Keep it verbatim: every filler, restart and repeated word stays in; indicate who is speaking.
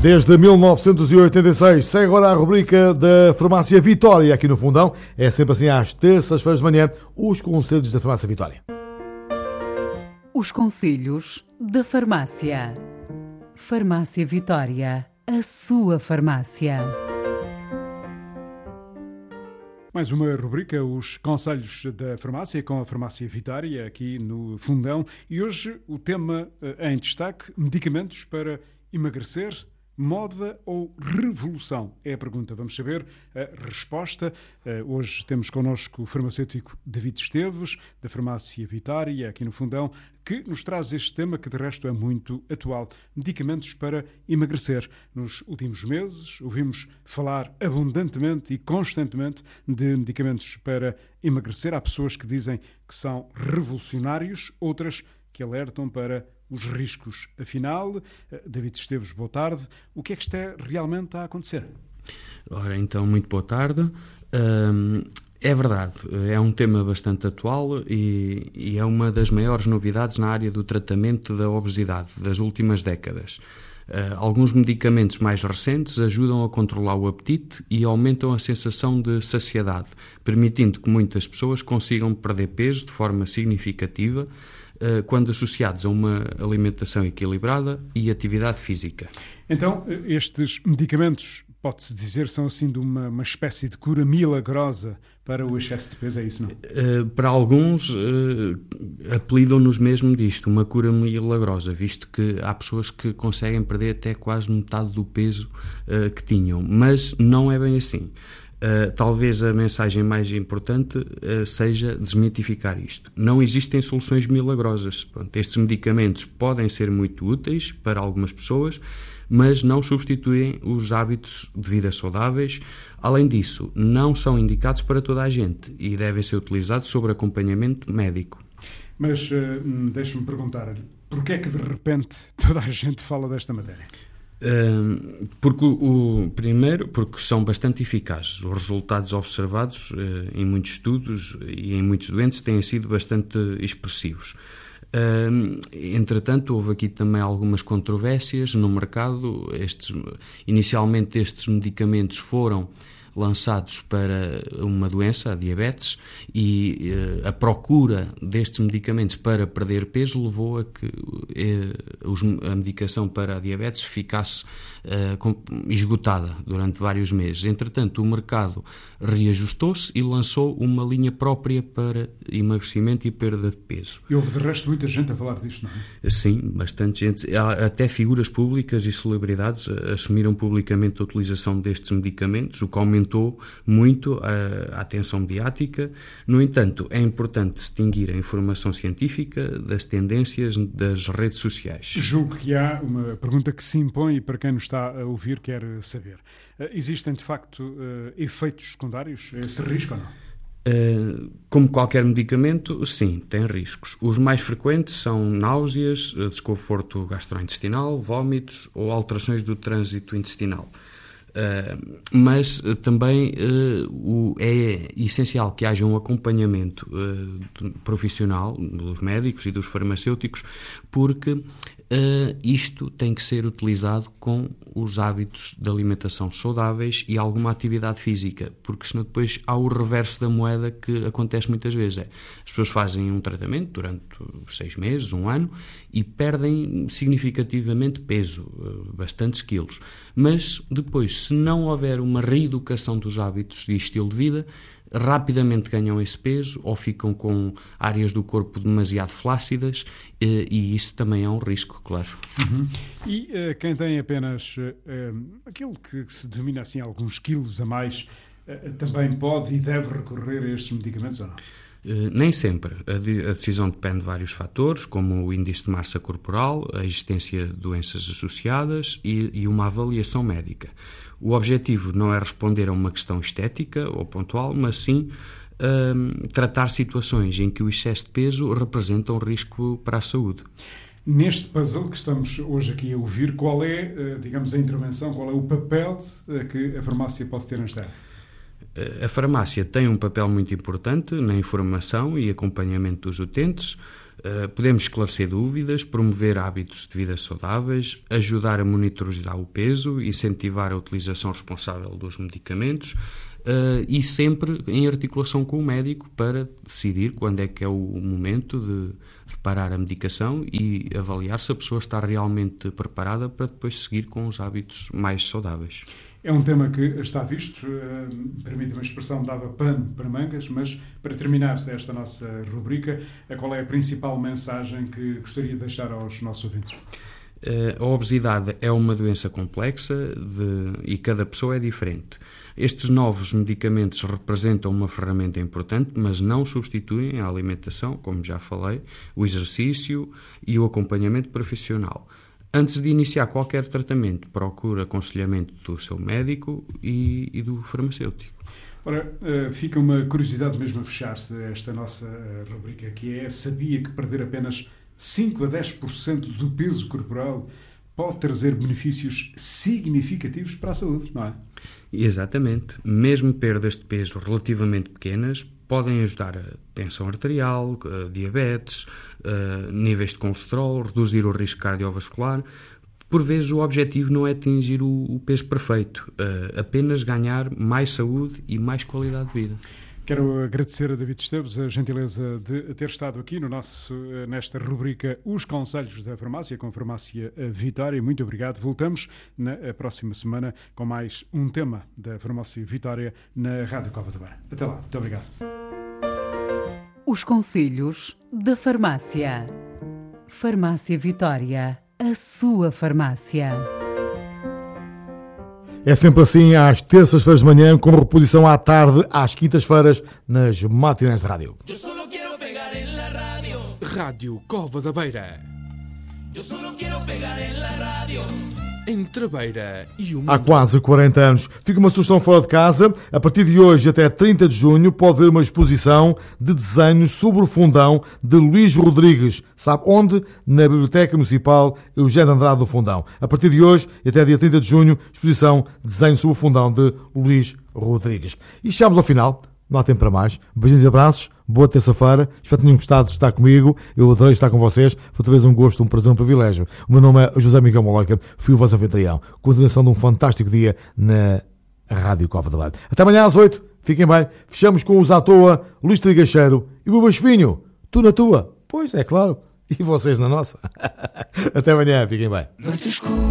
Speaker 1: Desde mil novecentos e oitenta e seis, segue agora a rubrica da Farmácia Vitória aqui no Fundão. É sempre assim às terças-feiras de manhã, os conselhos da Farmácia Vitória.
Speaker 2: Os conselhos da farmácia. Farmácia Vitória, a sua farmácia.
Speaker 3: Mais uma rubrica, os conselhos da farmácia, com a Farmácia Vitória, aqui no Fundão. E hoje o tema em destaque, medicamentos para emagrecer. Moda ou revolução? É a pergunta. Vamos saber a resposta. Hoje temos connosco o farmacêutico David Esteves, da Farmácia Vitória, aqui no Fundão, que nos traz este tema que, de resto, é muito atual. Medicamentos para emagrecer. Nos últimos meses, ouvimos falar abundantemente e constantemente de medicamentos para emagrecer. Há pessoas que dizem que são revolucionários, outras que alertam para os riscos. Afinal, David Esteves, boa tarde. O que é que está realmente a acontecer?
Speaker 4: Ora, então, muito boa tarde. Hum, é verdade, é um tema bastante atual e, e é uma das maiores novidades na área do tratamento da obesidade das últimas décadas. Uh, alguns medicamentos mais recentes ajudam a controlar o apetite e aumentam a sensação de saciedade, permitindo que muitas pessoas consigam perder peso de forma significativa uh, quando associados a uma alimentação equilibrada e atividade física.
Speaker 3: Então, estes medicamentos, pode-se dizer, são assim de uma, uma espécie de cura milagrosa para o excesso de peso, é isso, não?
Speaker 4: Uh, para alguns, uh, apelidam-nos mesmo disto, uma cura milagrosa, visto que há pessoas que conseguem perder até quase metade do peso uh, que tinham, mas não é bem assim. Uh, talvez a mensagem mais importante uh, seja desmitificar isto. Não existem soluções milagrosas. Pronto, estes medicamentos podem ser muito úteis para algumas pessoas, mas não substituem os hábitos de vida saudáveis. Além disso, não são indicados para toda a gente e devem ser utilizados sob acompanhamento médico.
Speaker 3: Mas uh, deixe-me perguntar, porquê é que de repente toda a gente fala desta matéria?
Speaker 4: Uh, porque o, o primeiro, porque são bastante eficazes. Os resultados observados uh, em muitos estudos e em muitos doentes têm sido bastante expressivos. Uh, entretanto, houve aqui também algumas controvérsias no mercado. Estes, inicialmente estes medicamentos foram lançados para uma doença, a diabetes, e uh, a procura destes medicamentos para perder peso levou a que uh, os, a medicação para a diabetes ficasse uh, com, esgotada durante vários meses. Entretanto, o mercado reajustou-se e lançou uma linha própria para emagrecimento e perda de peso.
Speaker 3: E houve, de resto, muita gente a falar disto, não é?
Speaker 4: Sim, bastante gente. Até figuras públicas e celebridades assumiram publicamente a utilização destes medicamentos, o que aumentou muito a, a atenção mediática. No entanto, é importante distinguir a informação científica das tendências das redes sociais.
Speaker 3: Julgo que há uma pergunta que se impõe e para quem nos está a ouvir quer saber. Existem, de facto, efeitos secundários? Esse risco ou não?
Speaker 4: Uh, como qualquer medicamento, sim, tem riscos. Os mais frequentes são náuseas, desconforto gastrointestinal, vômitos ou alterações do trânsito intestinal. Uh, mas uh, também uh, o, é essencial que haja um acompanhamento uh, profissional dos médicos e dos farmacêuticos, porque uh, isto tem que ser utilizado com os hábitos de alimentação saudáveis e alguma atividade física, porque senão depois há o reverso da moeda que acontece muitas vezes. É, as pessoas fazem um tratamento durante seis meses, um ano, e perdem significativamente peso, uh, bastantes quilos, mas depois, se não houver uma reeducação dos hábitos e estilo de vida, rapidamente ganham esse peso ou ficam com áreas do corpo demasiado flácidas e isso também é um risco, claro.
Speaker 3: Uhum. E uh, quem tem apenas uh, aquilo que se denomina assim alguns quilos a mais, uh, também pode e deve recorrer a estes medicamentos ou não?
Speaker 4: Uh, nem sempre. A, de, a decisão depende de vários fatores, como o índice de massa corporal, a existência de doenças associadas e, e uma avaliação médica. O objetivo não é responder a uma questão estética ou pontual, mas sim uh, tratar situações em que o excesso de peso representa um risco para a saúde.
Speaker 3: Neste puzzle que estamos hoje aqui a ouvir, qual é, digamos, a intervenção, qual é o papel que a farmácia pode ter nesta área?
Speaker 4: A farmácia tem um papel muito importante na informação e acompanhamento dos utentes. Uh, podemos esclarecer dúvidas, promover hábitos de vida saudáveis, ajudar a monitorizar o peso, incentivar a utilização responsável dos medicamentos uh, e sempre em articulação com o médico para decidir quando é que é o momento de, de parar a medicação e avaliar se a pessoa está realmente preparada para depois seguir com os hábitos mais saudáveis.
Speaker 3: É um tema que está visto, uh, permite uma expressão, dava pano para mangas, mas para terminar esta nossa rubrica, qual é a principal mensagem que gostaria de deixar aos nossos ouvintes?
Speaker 4: Uh, a obesidade é uma doença complexa de, e cada pessoa é diferente. Estes novos medicamentos representam uma ferramenta importante, mas não substituem a alimentação, como já falei, o exercício e o acompanhamento profissional. Antes de iniciar qualquer tratamento, procure aconselhamento do seu médico e, e do farmacêutico.
Speaker 3: Ora, fica uma curiosidade mesmo a fechar-se esta nossa rubrica, que é: sabia que perder apenas cinco a dez por cento do peso corporal pode trazer benefícios significativos para a saúde, não é?
Speaker 4: Exatamente. Mesmo perdas de peso relativamente pequenas podem ajudar a tensão arterial, a diabetes, a níveis de colesterol, reduzir o risco cardiovascular. Por vezes o objetivo não é atingir o, o peso perfeito, apenas ganhar mais saúde e mais qualidade de vida.
Speaker 3: Quero agradecer a David Esteves a gentileza de ter estado aqui no nosso, nesta rubrica Os Conselhos da Farmácia, com a Farmácia Vitória. Muito obrigado. Voltamos na próxima semana com mais um tema da Farmácia Vitória na Rádio Cova da Beira. Até lá. Muito obrigado.
Speaker 2: Os Conselhos da Farmácia. Farmácia Vitória, a sua farmácia.
Speaker 1: É sempre assim às terças-feiras de manhã, com reposição à tarde, às quintas-feiras, nas matinés de rádio.
Speaker 5: Rádio Cova da Beira. Entre a Beira e o mundo.
Speaker 1: Há quase quarenta anos. Fica uma sugestão fora de casa. A partir de hoje até trinta de junho pode ver uma exposição de desenhos sobre o Fundão de Luís Rodrigues. Sabe onde? Na Biblioteca Municipal Eugênio Andrade do Fundão. A partir de hoje e até dia trinta de junho, exposição de desenhos sobre o Fundão de Luís Rodrigues. E chegamos ao final. Não há tempo para mais. Beijinhos e abraços. Boa terça-feira. Espero que tenham gostado de estar comigo. Eu adorei estar com vocês. Foi outra vez um gosto, um prazer, um privilégio. O meu nome é José Miguel Moloca. Fui o vosso anfitrião. Continuação de um fantástico dia na Rádio Cova da Beira. Até amanhã às oito. Fiquem bem. Fechamos com os à toa Luís Trigacheiro e o Buba Espinho. Tu na tua. Pois, é claro. E vocês na nossa. Até amanhã. Fiquem bem.